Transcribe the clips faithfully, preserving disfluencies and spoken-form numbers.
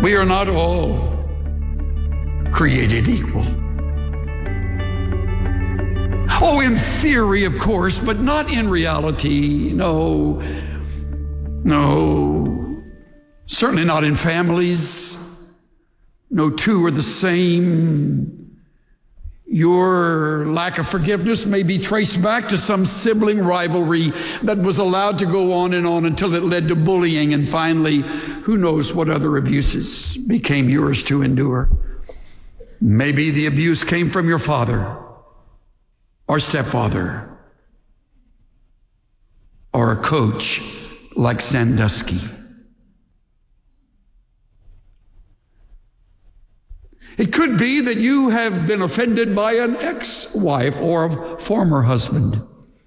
We are not all created equal. Oh, in theory, of course, but not in reality. No, no, certainly not in families. No two are the same. Your lack of forgiveness may be traced back to some sibling rivalry that was allowed to go on and on until it led to bullying, and finally, who knows what other abuses became yours to endure. Maybe the abuse came from your father or stepfather or a coach like Sandusky. It could be that you have been offended by an ex-wife or a former husband.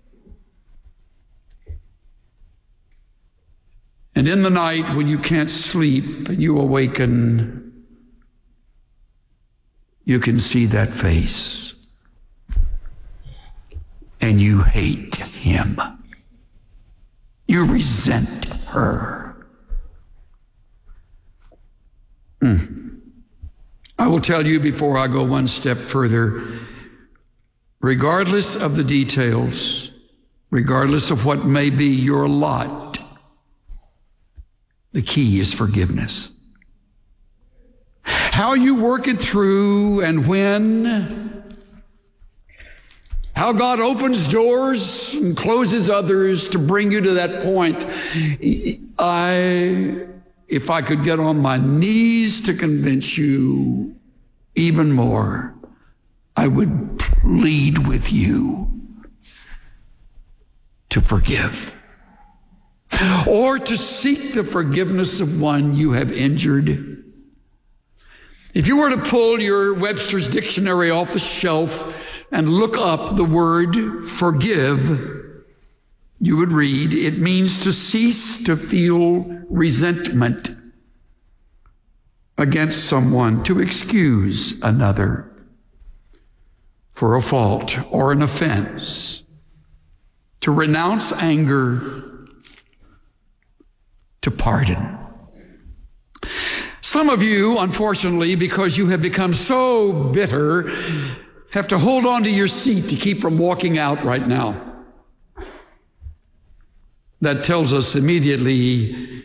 And in the night when you can't sleep and you awaken, you can see that face and you hate him. You resent her. Mm. I will tell you before I go one step further, regardless of the details, regardless of what may be your lot, the key is forgiveness. How you work it through and when, how God opens doors and closes others to bring you to that point. I, if I could get on my knees to convince you even more, I would plead with you to forgive or to seek the forgiveness of one you have injured. If you were to pull your Webster's dictionary off the shelf and look up the word forgive, you would read, it means to cease to feel resentment against someone, to excuse another for a fault or an offense, to renounce anger, to pardon. Some of you, unfortunately, because you have become so bitter, have to hold on to your seat to keep from walking out right now. That tells us immediately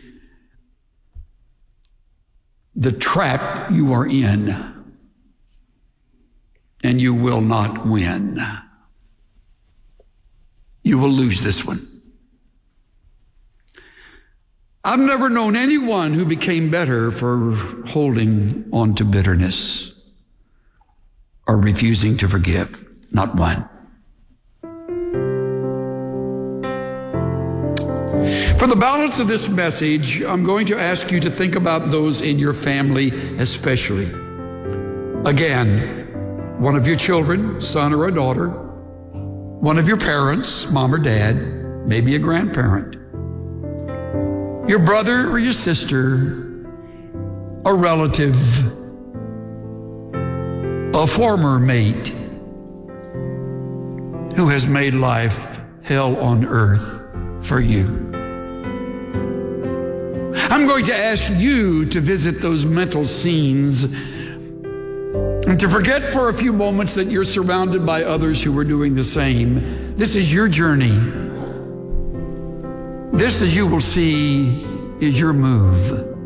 the trap you are in, and you will not win. You will lose this one. I've never known anyone who became better for holding on to bitterness or refusing to forgive. Not one. For the balance of this message, I'm going to ask you to think about those in your family especially. Again, one of your children, son or a daughter, one of your parents, mom or dad, maybe a grandparent, your brother or your sister, a relative, a former mate who has made life hell on earth for you. I'm going to ask you to visit those mental scenes and to forget for a few moments that you're surrounded by others who are doing the same. This is your journey. This, as you will see, is your move.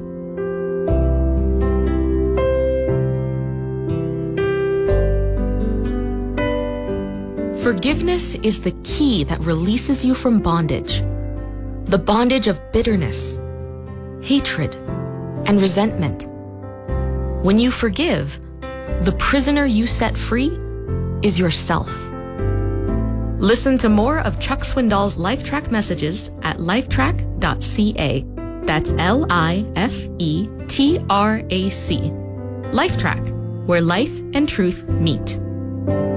Forgiveness is the key that releases you from bondage. The bondage of bitterness, hatred, and resentment. When you forgive, the prisoner you set free is yourself. Listen to more of Chuck Swindoll's LifeTrack messages at lifetrack dot c a. That's L I F E T R A C. LifeTrack, where life and truth meet.